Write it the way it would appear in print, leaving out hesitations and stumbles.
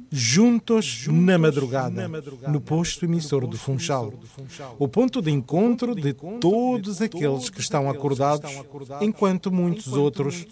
juntos na madrugada, no posto emissor do Funchal. O ponto de encontro de todos aqueles que estão acordados, enquanto muitos outros